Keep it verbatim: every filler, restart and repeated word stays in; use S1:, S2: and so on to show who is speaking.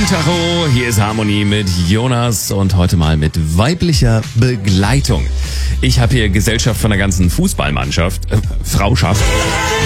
S1: Tacho, hier ist Harmonie mit Jonas und heute mal mit weiblicher Begleitung. Ich habe hier Gesellschaft von der ganzen Fußballmannschaft, äh, Frauschaft.